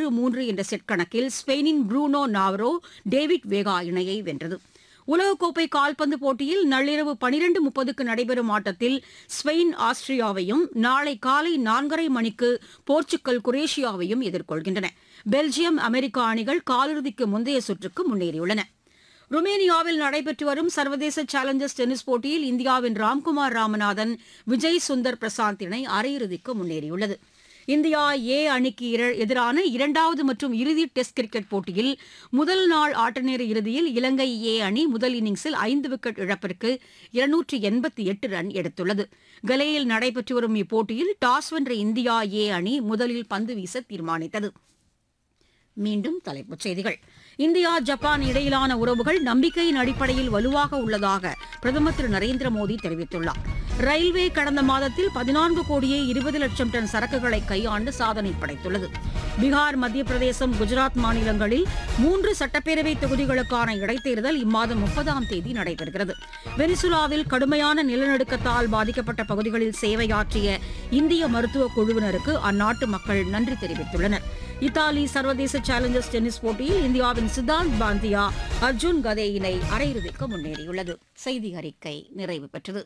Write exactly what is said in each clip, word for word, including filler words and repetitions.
மூன்று என்ற செட் கணக்கில் ஸ்பெயினின் ப்ரூனோ நாவரோ டேவிட் வேகா இணையை வென்றது. உலகக்கோப்பை கால்பந்து போட்டியில் நள்ளிரவு பனிரண்டு முப்பதுக்கு நடைபெறும் ஆட்டத்தில் ஸ்பெயின் ஆஸ்திரியாவையும், நாளை காலை நான்கரை மணிக்கு போர்ச்சுகல் குரேஷியாவையும் எதிர்கொள்கின்றன. பெல்ஜியம், அமெரிக்கா அணிகள் காலிறுதிக்கு முந்தைய சுற்றுக்கு முன்னேறியுள்ளன. ருமேனியாவில் நடைபெற்று வரும் சர்வதேச சேலஞ்சர்ஸ் டென்னிஸ் போட்டியில் இந்தியாவின் ராம்குமார் ராமநாதன், விஜய் சுந்தர் பிரசாந்த் இணை அரையிறுதிக்கு முன்னேறியுள்ளது. இந்தியா ஏ அணிக்கு எதிரான இரண்டாவது மற்றும் இறுதி டெஸ்ட் கிரிக்கெட் போட்டியில் முதல் நாள் ஆட்டநேர இறுதியில் இலங்கை ஏ அணி முதல் இன்னிங்ஸில் ஐந்து விக்கெட் இழப்பிற்கு இருநூற்று எண்பத்தி எட்டு ரன் எடுத்துள்ளது. கலேயில் நடைபெற்று வரும் இப்போட்டியில் டாஸ் வென்ற இந்தியா ஏ அணி முதலில் பந்து வீச தீர்மானித்தது. மீண்டும் தலைப்புச் செய்திகள். இந்தியா ஜப்பான் இடையிலான உறவுகள் நம்பிக்கையின் அடிப்படையில் வலுவாக உள்ளதாக பிரதமர் திரு நரேந்திர மோடி தெரிவித்துள்ளார். ரயில்வே கடந்த மாதத்தில் பதினான்கு கோடியே இருபது லட்சம் டன் சரக்குகளை கையாண்டு சாதனை படைத்துள்ளது. பீகார், மத்திய பிரதேசம், குஜராத் மாநிலங்களில் மூன்று சட்டப்பேரவை தொகுதிகளுக்கான இடைத்தேர்தல் இம்மாதம் முப்பதாம் தேதி நடைபெறுகிறது. வெனிசுலாவில் கடுமையான நிலநடுக்கத்தால் பாதிக்கப்பட்ட பகுதிகளில் சேவையாற்றிய இந்திய மருத்துவ குழுவினருக்கு அந்நாட்டு மக்கள் நன்றி தெரிவித்துள்ளனர். இத்தாலி சர்வதேச சேலஞ்சர்ஸ் டென்னிஸ் போட்டியில் இந்தியாவின் சித்தாந்த் பாந்தியா, அர்ஜுன் கதே இணை அரையிறுதிக்கு முன்னேறியுள்ளது. செய்தி அறிக்கை நிறைவு பெற்றது.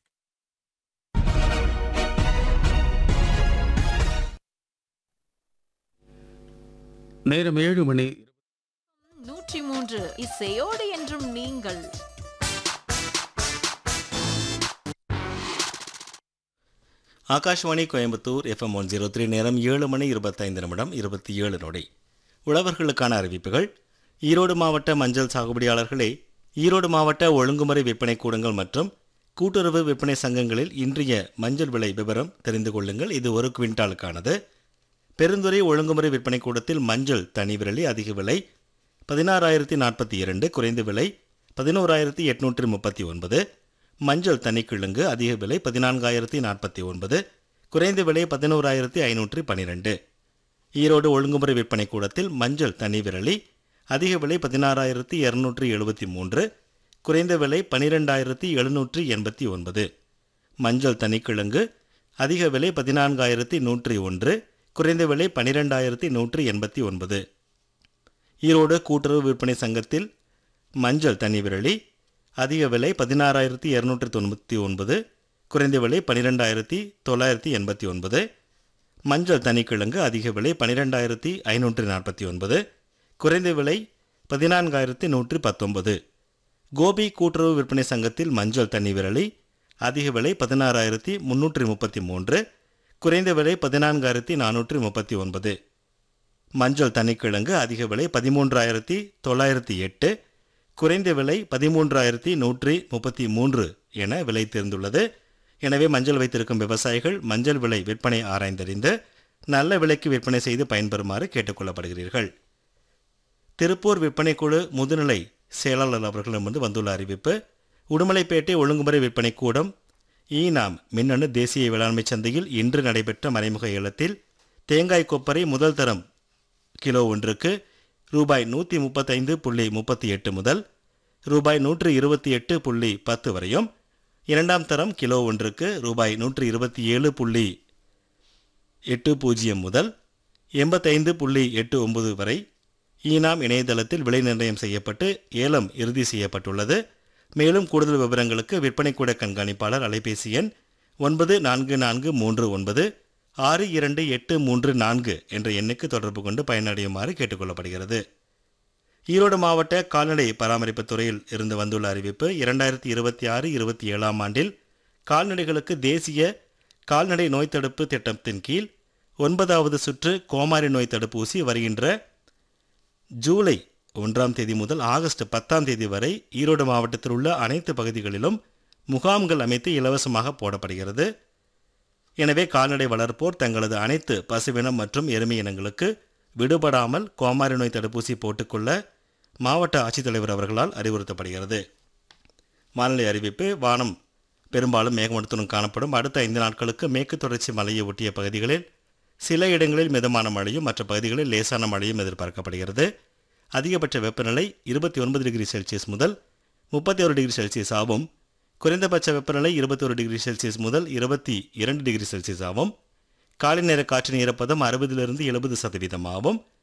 நேரம் ஏழு மணி. நூற்றி மூன்று இசையோடு என்றும் நீங்கள். Akashvani Coimbatore FM one zero three. நேரம் ஏழு மணி இருபத்தைந்து நிமிடம் இருபத்தி ஏழு நொடி. உழவர்களுக்கான அறிவிப்புகள். ஈரோடு மாவட்ட மஞ்சள் சாகுபடியாளர்களே, ஈரோடு மாவட்ட ஒழுங்குமுறை விற்பனை கூடங்கள் மற்றும் கூட்டுறவு விற்பனை சங்கங்களில் இன்றைய மஞ்சள் விலை விவரம் தெரிந்து கொள்ளுங்கள். இது ஒரு குவிண்டாலுக்கானது. பெருந்துறை ஒழுங்குமுறை விற்பனை கூடத்தில் மஞ்சள் தனி விரலி அதிக விலை பதினாறாயிரத்தி நாற்பத்தி இரண்டு, குறைந்த விலை பதினோராயிரத்தி எட்நூற்றி முப்பத்தி ஒன்பது. மஞ்சள் தனிக்கிழங்கு அதிக விலை பதினான்காயிரத்தி நாற்பத்தி ஒன்பது, குறைந்த விலை பதினோராயிரத்தி ஐநூற்றி பன்னிரெண்டு. ஈரோடு ஒழுங்குமுறை விற்பனை கூடத்தில் மஞ்சள் தனி விரலி அதிக விலை பதினாறாயிரத்தி இருநூற்றி எழுபத்தி மூன்று, குறைந்த விலை பனிரெண்டாயிரத்தி எழுநூற்றி எண்பத்தி ஒன்பது. மஞ்சள் தனிக்கிழங்கு அதிக விலை பதினான்காயிரத்தி நூற்றி ஒன்று, குறைந்த விலை பனிரெண்டாயிரத்தி நூற்றி எண்பத்தி ஒன்பது. ஈரோடு கூட்டுறவு விற்பனை சங்கத்தில் மஞ்சள் தனி விரலி அதிக விலை பதினாறாயிரத்தி இருநூற்றி தொண்ணூற்றி ஒன்பது, குறைந்த விலை பன்னிரெண்டாயிரத்தி தொள்ளாயிரத்தி எண்பத்தி ஒன்பது. மஞ்சள் தனிக்கிழங்கு அதிக விலை பன்னிரெண்டாயிரத்தி ஐநூற்றி நாற்பத்தி ஒன்பது, குறைந்த விலை பதினான்காயிரத்தி நூற்றி பத்தொன்பது. கோபி கூட்டுறவு விற்பனை சங்கத்தில் மஞ்சள் தனி விரலி அதிக விலை பதினாறாயிரத்தி முன்னூற்றி முப்பத்தி மூன்று, குறைந்த விலை பதினான்காயிரத்தி நானூற்றி முப்பத்தி ஒன்பது. மஞ்சள் தனிக்கிழங்கு அதிக விலை பதிமூன்றாயிரத்தி தொள்ளாயிரத்தி எட்டு, குறைந்த விலை பதிமூன்றாயிரத்தி நூற்றி முப்பத்தி மூன்று என விலை தேர்ந்துள்ளது. எனவே மஞ்சள் வைத்திருக்கும் விவசாயிகள் மஞ்சள் விலை விற்பனை ஆராய்ந்தறிந்து நல்ல விலைக்கு விற்பனை செய்து பயன்பெறுமாறு கேட்டுக்கொள்ளப்படுகிறீர்கள். திருப்பூர் விற்பனை குழு முதுநிலை செயலாளர் அவர்களிடமிருந்து வந்துள்ள அறிவிப்பு. உடுமலைப்பேட்டை ஒழுங்குமுறை விற்பனை கூடம் ஈனாம் மின்னணு தேசிய வேளாண்மை சந்தையில் இன்று நடைபெற்ற மறைமுக ஏலத்தில் தேங்காய் கொப்பரை முதல் தரம் கிலோ ஒன்றுக்கு ரூபாய் நூற்றி முப்பத்தைந்து புள்ளி முப்பத்தி எட்டு முதல் ரூபாய் நூற்று இருபத்தி எட்டு புள்ளி பத்து வரையும், இரண்டாம் தரம் கிலோ ஒன்றுக்கு ரூபாய் நூற்று இருபத்தி ஏழு புள்ளி எட்டு பூஜ்ஜியம் முதல் எண்பத்தைந்து புள்ளி எட்டு ஒன்பது வரை ஈனாம் இணையதளத்தில் விலை நிர்ணயம் செய்யப்பட்டு ஏலம் இறுதி செய்யப்பட்டுள்ளது. மேலும் கூடுதல் விவரங்களுக்கு விற்பனைக்கூட கண்காணிப்பாளர் அலைபேசி எண் ஒன்பது நான்கு நான்கு மூன்று ஒன்பது ஆறு இரண்டு எட்டு மூன்று நான்கு என்ற எண்ணுக்கு தொடர்பு கொண்டு பயனடையுமாறு கேட்டுக்கொள்ளப்படுகிறது. ஈரோடு மாவட்ட கால்நடை பராமரிப்பு துறையில் இருந்து வந்துள்ள அறிவிப்பு. இரண்டாயிரத்தி இருபத்தி ஆறு இருபத்தி ஏழாம் ஆண்டில் கால்நடைகளுக்கு தேசிய கால்நடை நோய் தடுப்பு திட்டத்தின் கீழ் ஒன்பதாவது சுற்று கோமாரி நோய் தடுப்பூசி வருகின்ற ஜூலை ஒன்றாம் தேதி முதல் ஆகஸ்ட் பத்தாம் தேதி வரை ஈரோடு மாவட்டத்தில் உள்ள அனைத்து பகுதிகளிலும் முகாம்கள் அமைத்து இலவசமாக போடப்படுகிறது. எனவே கால்நடை வளர்ப்போர் தங்களது அனைத்து பசுவினம் மற்றும் எருமை இனங்களுக்கு விடுபடாமல் கோமாரி நோய் தடுப்பூசி போட்டுக்கொள்ள மாவட்ட ஆட்சித்தலைவர் அவர்களால் அறிவுறுத்தப்படுகிறது. வானிலை அறிவிப்பு. வானம் பெரும்பாலும் மேகமூட்டத்துடன் காணப்படும். அடுத்த ஐந்து நாட்களுக்கு மேற்கு தொடர்ச்சி மலையை ஒட்டிய பகுதிகளில் சில இடங்களில் மிதமான மழையும் மற்ற பகுதிகளில் லேசான மழையும் எதிர்பார்க்கப்படுகிறது. அதிகபட்ச வெப்பநிலை இருபத்தி ஒன்பது டிகிரி செல்சியஸ் முதல் முப்பத்தி ஒரு டிகிரி செல்சியஸ் ஆகும். குறைந்தபட்ச வெப்பநிலை இருபத்தி ஒரு டிகிரி செல்சியஸ் முதல் இருபத்தி இரண்டு டிகிரி செல்சியஸ் ஆகும். காலை நேர காற்றின் ஈரப்பதம் அறுபதிலிருந்து எழுபது சதவீதமாகவும்,